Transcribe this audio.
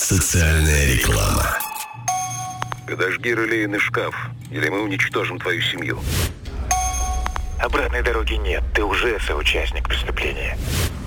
Социальная реклама. Подожги релейный шкаф, или мы уничтожим твою семью. Обратной дороги нет, ты уже соучастник преступления.